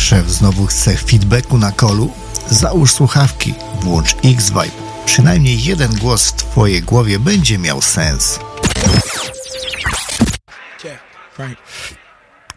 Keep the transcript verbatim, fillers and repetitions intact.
Szef znowu chce feedbacku na kolu? Załóż słuchawki, włącz X-Vibe. Przynajmniej jeden głos w twojej głowie będzie miał sens. Yeah, right.